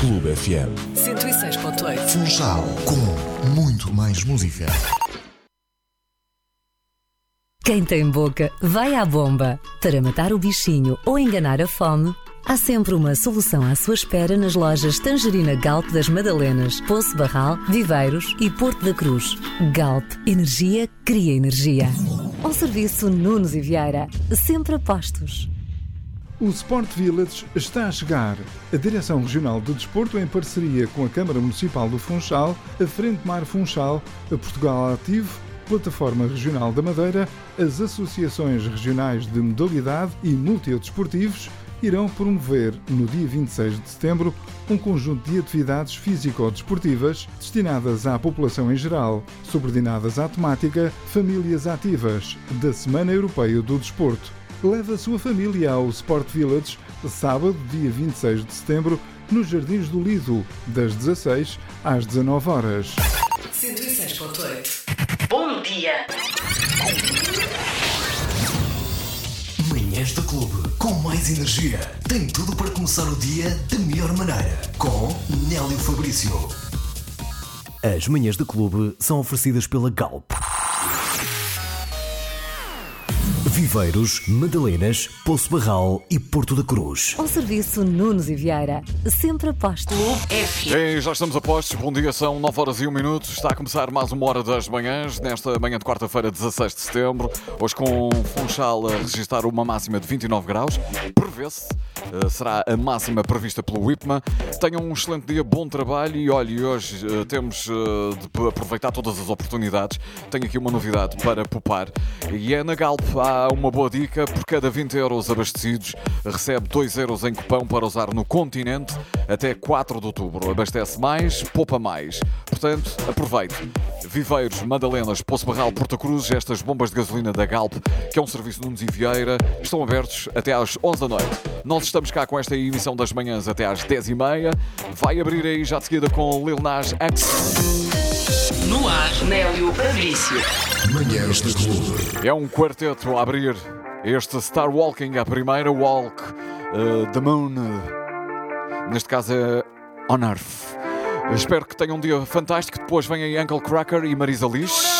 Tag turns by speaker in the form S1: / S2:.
S1: Clube FM
S2: 106.8.
S1: Funchal, com muito mais música.
S2: Quem tem boca vai à bomba. Para matar o bichinho ou enganar a fome, há sempre uma solução à sua espera nas lojas Tangerina Galp das Madalenas, Poço Barral, Viveiros e Porto da Cruz. Galp, energia cria energia. Um serviço Nunes e Vieira, sempre a postos.
S3: O Sport Village está a chegar. A Direção Regional de Desporto, em parceria com a Câmara Municipal do Funchal, a Frente Mar Funchal, a Portugal Ativo, Plataforma Regional da Madeira, as Associações Regionais de Modalidade e Multidesportivos irão promover, no dia 26 de setembro, um conjunto de atividades físico-desportivas destinadas à população em geral, subordinadas à temática Famílias Ativas, da Semana Europeia do Desporto. Leve a sua família ao Sport Village, sábado, dia 26 de setembro, nos Jardins do Lido, das 16 às 19 horas.
S2: 106.8. Bom dia!
S1: Manhãs da Clube, com mais energia. Tem tudo para começar o dia da melhor maneira. Com Nélio Fabrício.
S4: As manhãs da Clube são oferecidas pela Galp. Viveiros, Madalenas, Poço Barral e Porto da Cruz.
S2: Um serviço Nunes e Vieira, sempre a postos.
S5: E já estamos a postos. Bom dia, são 9 horas e 1 minuto. Está a começar mais uma hora das manhãs, nesta manhã de quarta-feira, 16 de setembro. Hoje com Funchal a registrar uma máxima de 29 graus. Prevê-se, será a máxima prevista pelo IPMA. Tenham um excelente dia, bom trabalho e olhe, hoje temos de aproveitar todas as oportunidades. Tenho aqui uma novidade para poupar e é na Galp. Há uma boa dica: por cada 20 euros abastecidos recebe 2 euros em cupão para usar no continente até 4 de outubro. Abastece mais, poupa mais. Portanto, aproveite. Viveiros, Madalenas, Poço Barral, Porto Cruz, estas bombas de gasolina da Galp, que é um serviço Nunes e Vieira, estão abertos até às 11 da noite. Nós estamos cá com esta emissão das manhãs até às 10h30. Vai abrir aí já de seguida com Lil Nas X.
S6: No ar, Nélio Fabrício.
S1: Manhãs da Clube.
S5: É um quarteto a abrir este Star Walking, a primeira Walk the Moon. Neste caso é On Earth. Espero que tenham um dia fantástico. Depois vem aí Uncle Cracker e Marisa Liz.